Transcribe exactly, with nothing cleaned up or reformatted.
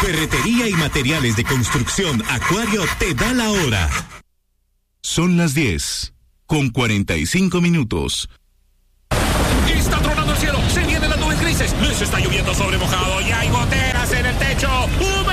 Ferretería y materiales de construcción Acuario te da la hora. Son las diez, con cuarenta y cinco minutos. Está tronando el cielo, se vienen las nubes grises, les está lloviendo sobre mojado y hay goteras en el techo. ¡Uh!